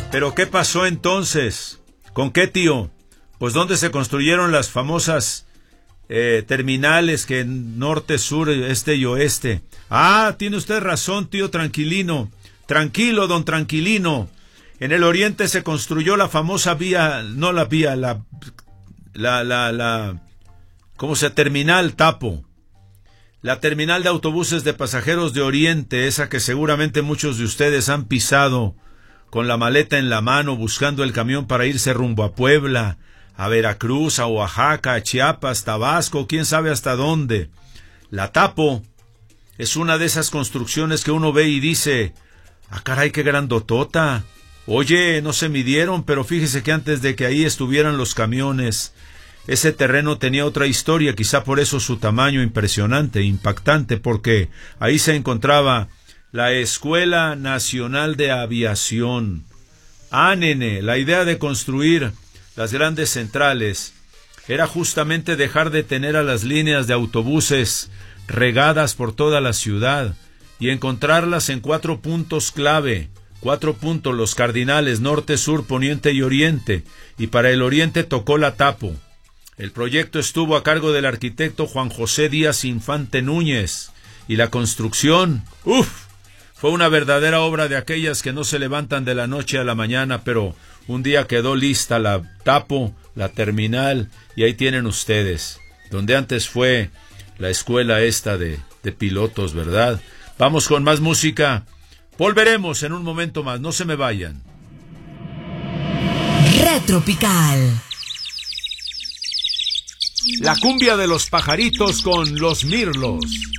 ¿Pero qué pasó entonces? ¿Con qué, tío? Pues ¿dónde se construyeron las famosas terminales que norte, sur, este y oeste? Ah, tiene usted razón, tío Tranquilino. Tranquilo, don Tranquilino. En el oriente se construyó la famosa vía, no la vía, ¿cómo se? Terminal Tapo. La terminal de autobuses de pasajeros de Oriente, esa que seguramente muchos de ustedes han pisado con la maleta en la mano buscando el camión para irse rumbo a Puebla, a Veracruz, a Oaxaca, a Chiapas, Tabasco, quién sabe hasta dónde. La Tapo es una de esas construcciones que uno ve y dice, ah, caray, qué grandotota. Oye, no se midieron, pero fíjese que antes de que ahí estuvieran los camiones, ese terreno tenía otra historia, quizá por eso su tamaño impresionante, impactante, porque ahí se encontraba la Escuela Nacional de Aviación. Ah, nene, la idea de construir las grandes centrales era justamente dejar de tener a las líneas de autobuses regadas por toda la ciudad y encontrarlas en 4 puntos clave. 4 puntos, los cardinales, norte, sur, poniente y oriente, y para el oriente tocó la Tapo. El proyecto estuvo a cargo del arquitecto Juan José Díaz Infante Núñez, y la construcción, fue una verdadera obra de aquellas que no se levantan de la noche a la mañana, pero un día quedó lista la Tapo, la terminal, y ahí tienen ustedes, donde antes fue la escuela esta de pilotos, ¿verdad? Vamos con más música. Volveremos en un momento más, no se me vayan. Retropical. La cumbia de los pajaritos con los mirlos.